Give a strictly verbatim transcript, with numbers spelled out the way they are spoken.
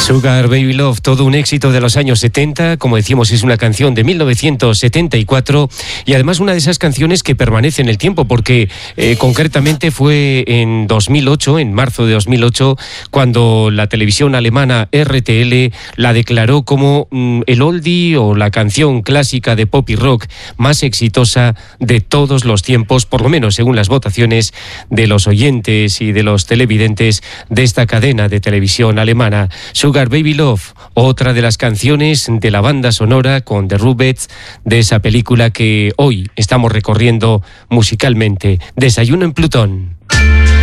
Sugar Baby Love, todo un éxito de los años setenta, como decíamos es una canción de mil novecientos setenta y cuatro y además una de esas canciones que permanece en el tiempo porque eh, concretamente fue en dos mil ocho, en marzo de dos mil ocho, cuando la televisión alemana R T L la declaró como mm, el oldie o la canción clásica de pop y rock más exitosa de todos los tiempos, por lo menos según las votaciones de los oyentes y de los televidentes de esta cadena de televisión alemana. Sugar Baby Love, otra de las canciones de la banda sonora con The Rubettes de esa película que hoy estamos recorriendo musicalmente. Desayuno en Plutón.